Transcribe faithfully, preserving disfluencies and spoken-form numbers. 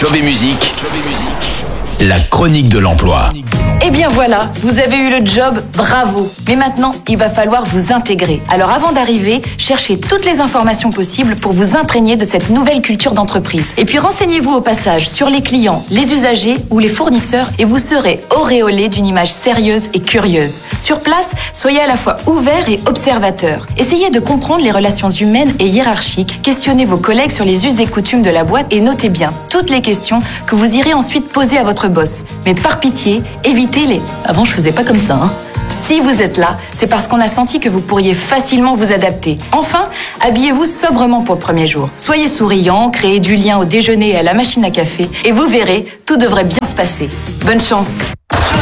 Job et musique, la chronique de l'emploi. Eh bien voilà, vous avez eu le job, bravo. Mais maintenant, il va falloir vous intégrer. Alors avant d'arriver, cherchez toutes les informations possibles pour vous imprégner de cette nouvelle culture d'entreprise. Et puis renseignez-vous au passage sur les clients, les usagers ou les fournisseurs et vous serez auréolé d'une image sérieuse et curieuse. Sur place, soyez à la fois ouvert et observateur. Essayez de comprendre les relations humaines et hiérarchiques, questionnez vos collègues sur les us et coutumes de la boîte et notez bien toutes les questions que vous irez ensuite poser à votre boss. Mais par pitié, évitez les « avant je faisais pas comme ça hein ». Si vous êtes là, c'est parce qu'on a senti que vous pourriez facilement vous adapter. Enfin, habillez-vous sobrement pour le premier jour. Soyez souriant, créez du lien au déjeuner et à la machine à café et vous verrez, tout devrait bien se passer. Bonne chance.